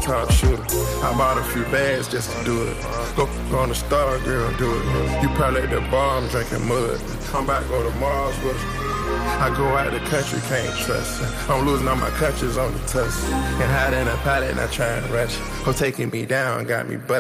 top shooter. I bought a few bags just to do it. Go on the star, girl, do it. You probably at the bar, I'm drinking mud. I'm about to go to Mars with her. I go out the country, can't trust her. I'm losing all my countries on the tuss. And hide in a pallet, not trying to rush. Her taking me down, got me busted.